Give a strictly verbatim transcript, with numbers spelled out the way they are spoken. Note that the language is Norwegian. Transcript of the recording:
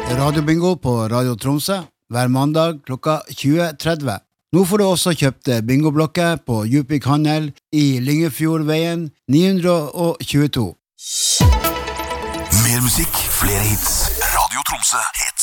Radiobingo på Radio Tromsø hver mandag klokka tjue tretti. Nå får du også kjøpt bingoblokker på Djupvik Handel i Lyngefjordveien ni hundre tjueto. Mer musikk, flere hits. Radio Tromsø heter